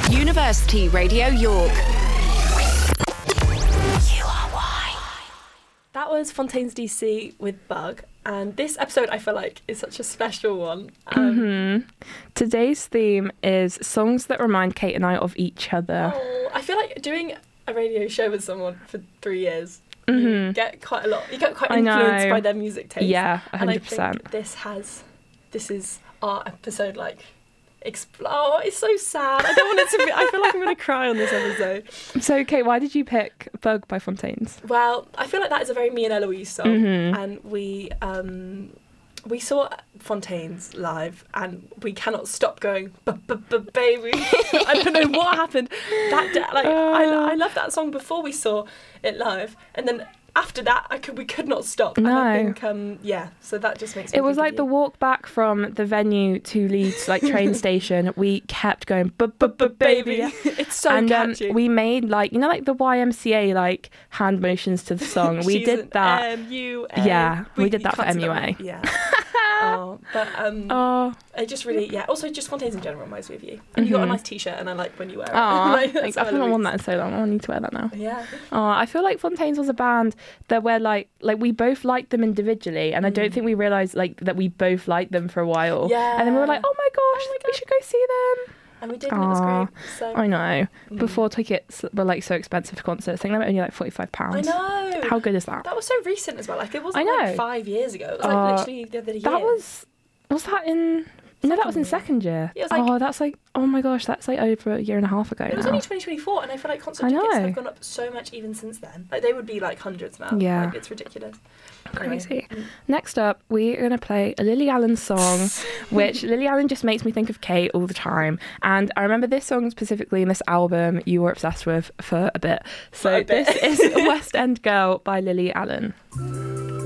University Radio York. That was Fontaines DC with Bug, and this episode I feel like is such a special one. Today's theme is songs that remind Kate and I of each other. Oh, I feel like doing a radio show with someone for 3 years, you get quite a lot. You get quite influenced by their music taste. Yeah, 100%. And I think this is our episode, like, oh, it's so sad. I don't want it to be. I feel like I'm going to cry on this episode. So, Kate, why did you pick Bug by Fontaines? Well, I feel like that is a very me and Eloise song, and we saw Fontaines live, and we cannot stop going, baby. I don't know what happened that day. Like, I loved that song before we saw it live, and then after that, we could not stop. No. And I think, so that just makes me It was like the walk back from the venue to Leeds, like, train station. We kept going, baby. It's so and catchy. We made, like, you know, like the YMCA, like, hand motions to the song. We did that. M-U-A. Yeah, we did that for MUA. Yeah. But it just really, also just Fontaines in general reminds me of you. And you got a nice t-shirt, and I like when you wear it. Like, I've not worn that in so long. I need to wear that now. Yeah. I feel like Fontaines was a band that were like we both liked them individually, and I don't think we realised like that we both liked them for a while. Yeah. And then we were like, oh my gosh, we should go see them. And we did, and it was great. So. I know. Before tickets were like so expensive for concerts. I think they were only like £45. I know. How good is that? That was so recent as well. Like, it wasn't like 5 years ago. It was like literally the other year. That was that in... No, that was in second year. Yeah, it was like, that's like, oh my gosh, that's like over a year and a half ago. It was only 2024, and I feel like concert tickets have gone up so much even since then. Like, they would be like hundreds now. Yeah. Like, it's ridiculous. Crazy. Next up, we're going to play a Lily Allen song, which Lily Allen just makes me think of Kate all the time. And I remember this song specifically in this album you were obsessed with for a bit. So this is West End Girl by Lily Allen.